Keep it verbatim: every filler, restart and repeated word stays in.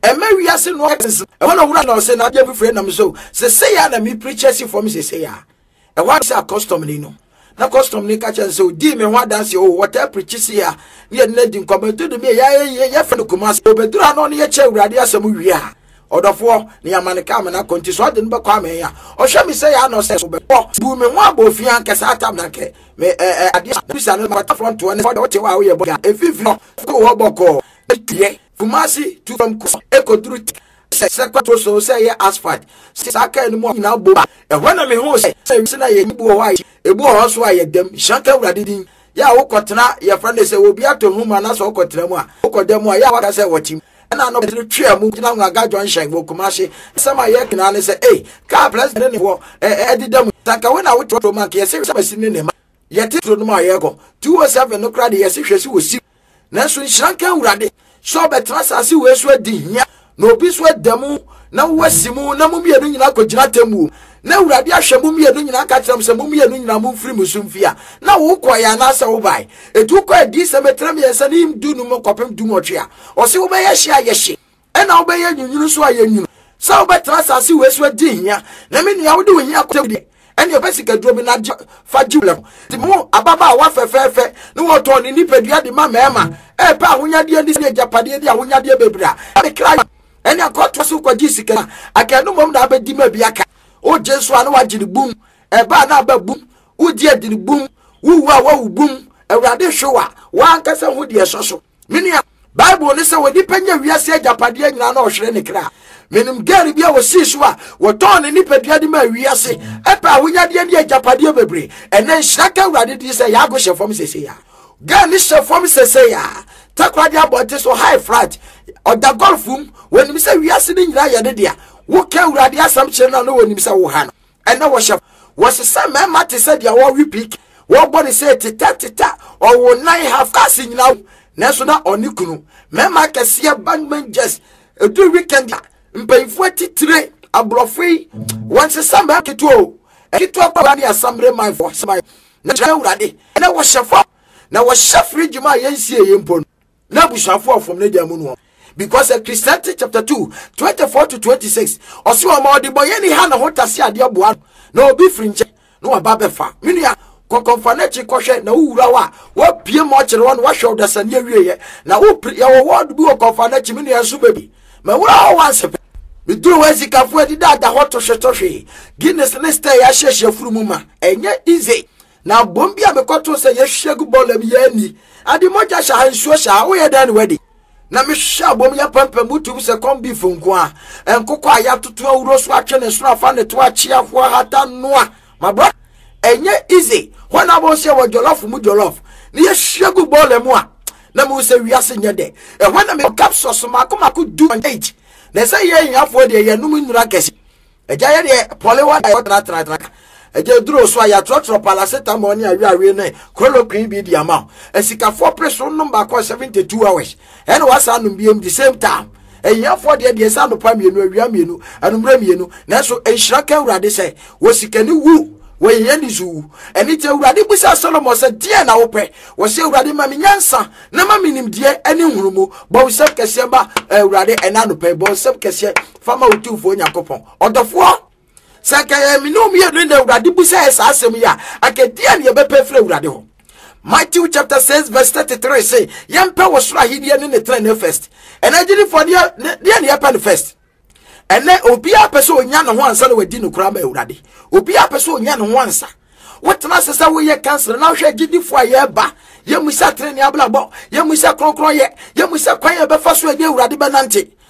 and maybe I say no. I want to run or say, not every friend. I'm so say, I me preachers for me, say, yeah. And what is our custom, Nino? Na custom ni catch and so di me what dance oh whatever preaches here near letting comment to me ya ya friend kumas obedura no ne ye che urade asem wi a odofo ne amaneka me na konti so de nbe kwa me ya o hwe me say ya no say so be bu me ho abofia ankasa atam na ke me eh ade bisa no ma front one for what wa we bo efifi no ko boko ye fumasi to from ekoduru sekwato so say asphalt saka ni mo na bo e wana me ho say say na ye nibu ho ai ebu ho so aye dem shanka urade din ya wo kotena ye friend say obi ato huma na so kotena mu a wo kodem a ya waka say watim na no twa mu gina ngaga John Shank wo kumashi sama ye kina ne say eh ka president ne wo eh edidam tanka we na wo to man ke ye say say ne ma ye titro no ma ye go two oh seven no krade ye say hwesi wo si na so shanka urade so betra sase we so adi hia na obi so adamu na wasimu na mumie no nyina kogina temu na urade ahwe mumie no nyina ka tram se mumie no nyina mumfiri musumfia na wo koya na se wo bai etu ko adi se metram ye se nim du no mkopem du motwea o se wo be ye hia ye hye e na wo be ye nyunyunu so aye nyunu sa wo betra sase we so adi hia na me nua wo de wo hia kotedi ene obesika duro bi na fa jiwlem ti mo ababa wa fefefe no wo to ni nipadua de ma mema e pa ahonyade andi se japade de ahonyade bebra e kra ene akoto so kwaji sika akanu mom na abedi ma biaka o jesu anu wagiri bum e ba na ba bum u di adiri bum wu wa wa bum awrade hwewa wa ankasa hu de soso minia bible ne se wodi panya wiase japade nyina na ohwere ne kra menim gari bia wo sisu a wo ton ne nipadua de ma wiase e pa ahonyade de japade bebre ene nhyaka awrade di se ya go hyefom sese ya ga ni hyefom sese ya takwade abote so high flat o da golfum when me say wiase ni nyira ye de dia wo ka urade asam kire na no woni me say wo ha no ene wo chef wo se say me mate say dia wo repeat wo body say tita tita o wo nine half cast nyina na so na oni kunu me ma kase bangman just do weekend mpayfo titire abrofei won se say me keto keto kwa dia samre my for say na urade ene wo chef na wo chef regime yensie yempo na bushafo from na dia mu no because a Christianity chapter two twenty-four to twenty-six osi o ma odi boye ni ha na hotase ade aboa na obi frinche no aba befa menua kokonfanechi kohwe na uwura wa wo pie mo kire won wo hwe odasane awieye na wo ya wo word bi wo konfanechi menua so baby ma wura o wanse mi duro wezi kafu edi dada hoto hwetohwe Guinness ne stay ya hyehye furumu ma enye easy na bombi amekoto se ye hwegu bolam ye ani ade moja sha hansuo sha wo ye dan wedi na me hwa bom ya pampam mutu se kom bi fonko a enkoko aya toto awuro so atwe ne so afa ne to achiafo hata noa my bro enye easy when abo se wo jollof mu jollof ne ye hwegu bolam a na mu se wiase nye de e when me capsule so makoma ku do eight na se ye yafo de ye num nyura kesi eja ye de polewa da tra tra tra eje duro so aya trotro paracetamol ni awi awi na chloroquine bi di ama esika for pressure number ko seventy-two hours and was anum bi the same time eya for de de sa no pa mienu awia mienu anumra mienu na so enhira ka urade se wo sikani wu wo ye ni zu eni te urade busa Solomon se die na wo pe wo se urade ma mi nyansa na ma minim die eni hurumu bo wo se kese ba urade ena no pe bo se kese fama utufo nyakopon odofo saka ya mi no mi ye na urade busa esa asem ya akedia ne be pefre urade ho Matthew chapter six verse thirty-three say yempe wo sura hidie ne ne train first and agiri for dia dia ne yapen first ene obi apese onya ne ho ansa na wadi no kura ma urade obi apese onya ne ho ansa wotena sesa wo ye cancer na hwe gidi fo aye ba ye musa train ya blabo ye musa kronkron ye ye musa kwan ye be fa so ade urade be nante